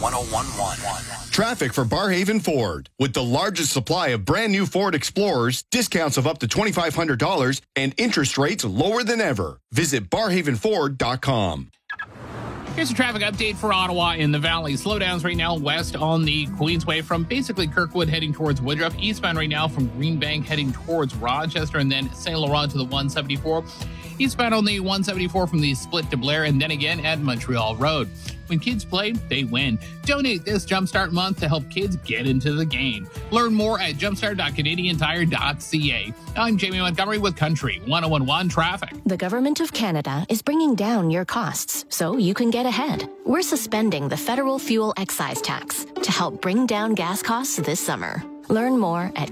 1011. Traffic for Barrhaven Ford. With the largest supply of brand new Ford Explorers, discounts of up to $2,500, and interest rates lower than ever. Visit barrhavenford.com. Here's a traffic update for Ottawa in the Valley. Slowdowns right now west on the Queensway from basically Kirkwood heading towards Woodruff. Eastbound right now from Greenbank heading towards Rochester, and then St. Laurent to the 174. Eastbound on the 174 from the Split to Blair, and then again at Montreal Road. When kids play, they win. Donate this Jumpstart month to help kids get into the game. Learn more at jumpstart.canadiantire.ca. I'm Jamie Montgomery with Country 1011 Traffic. The Government of Canada is bringing down your costs so you can get ahead. We're suspending the federal fuel excise tax to help bring down gas costs this summer. Learn more at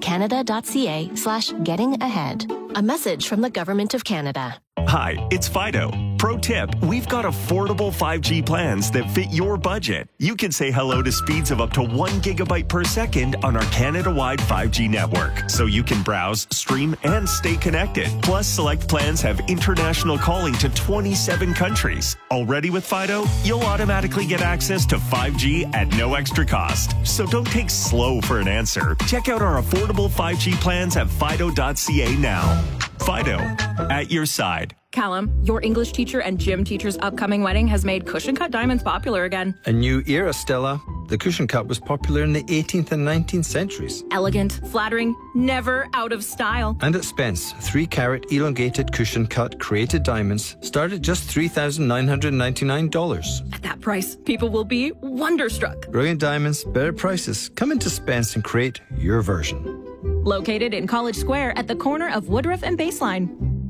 canada.ca/getting-ahead. A message from the Government of Canada. Hi, it's Fido. Pro tip, we've got affordable 5G plans that fit your budget. You can say hello to speeds of up to 1 gigabyte per second on our Canada-wide 5G network, so you can browse, stream, and stay connected. Plus, select plans have international calling to 27 countries. Already with Fido, you'll automatically get access to 5G at no extra cost. So don't take slow for an answer. Check out our affordable 5G plans at fido.ca now. Fido, at your side. Callum, your English teacher and gym teacher's upcoming wedding has made cushion cut diamonds popular again. A new era, Stella. The cushion cut was popular in the 18th and 19th centuries. Elegant, flattering, never out of style. And at Spence, 3-carat elongated cushion cut created diamonds start at just $3,999. At that price, people will be wonderstruck. Brilliant diamonds, better prices. Come into Spence and create your version. Located in College Square at the corner of Woodruff and Baseline.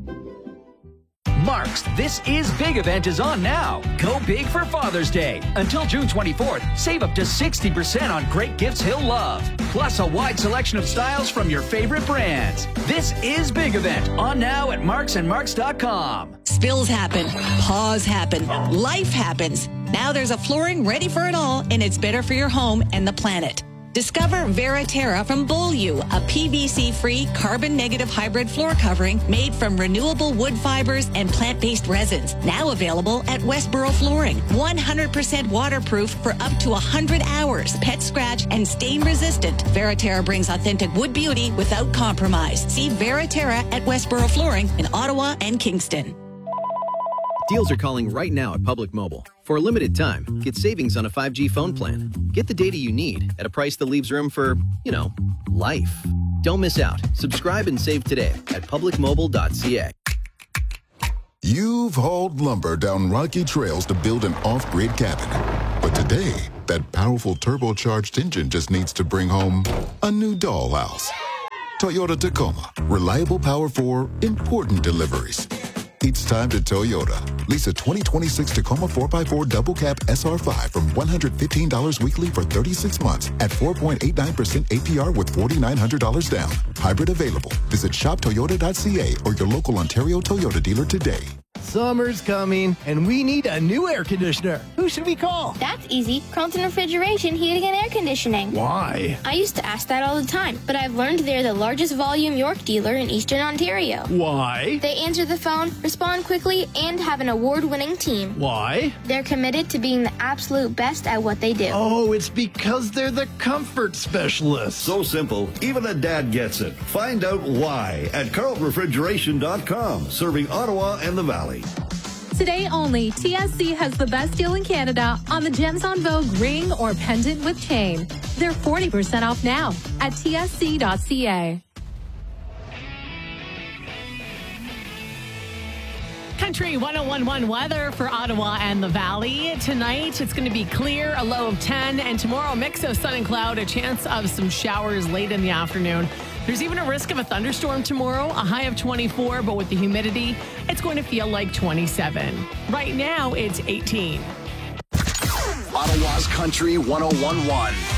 Mark's This Is Big event is on now. Go big for Father's Day. Until June 24th, save up to 60% on great gifts he'll love. Plus a wide selection of styles from your favorite brands. This Is Big event on now at marksandmarks.com. Spills happen. Paws happen. Life happens. Now there's a flooring ready for it all, and it's better for your home and the planet. Discover Veraterra from Beaulieu, a PVC-free, carbon-negative hybrid floor covering made from renewable wood fibers and plant-based resins. Now available at Westboro Flooring. 100% waterproof for up to 100 hours. Pet scratch and stain-resistant. Veraterra brings authentic wood beauty without compromise. See Veraterra at Westboro Flooring in Ottawa and Kingston. Deals are calling right now at Public Mobile. For a limited time, get savings on a 5G phone plan. Get the data you need at a price that leaves room for, life. Don't miss out. Subscribe and save today at publicmobile.ca. You've hauled lumber down rocky trails to build an off-grid cabin. But today, that powerful turbocharged engine just needs to bring home a new dollhouse. Toyota Tacoma. Reliable power for important deliveries. It's time to Toyota. Lease a 2026 Tacoma 4x4 double cab SR5 from $115 weekly for 36 months at 4.89% APR with $4,900 down. Hybrid available. Visit shoptoyota.ca or your local Ontario Toyota dealer today. Summer's coming, and we need a new air conditioner. Who should we call? That's easy. Carlton Refrigeration Heating and Air Conditioning. Why? I used to ask that all the time, but I've learned they're the largest volume York dealer in Eastern Ontario. Why? They answer the phone, respond quickly, and have an award-winning team. Why? They're committed to being the absolute best at what they do. Oh, it's because they're the comfort specialists. So simple, even a dad gets it. Find out why at carltonrefrigeration.com, serving Ottawa and the Valley. Today only, TSC has the best deal in Canada on the Gems on Vogue ring or pendant with chain. They're 40% off now at tsc.ca. Country 1011 weather for Ottawa and the Valley. Tonight, it's going to be clear, a low of 10, and tomorrow, a mix of sun and cloud, a chance of some showers late in the afternoon. There's even a risk of a thunderstorm tomorrow, a high of 24, but with the humidity, it's going to feel like 27. Right now, it's 18. Ottawa's Country 1011.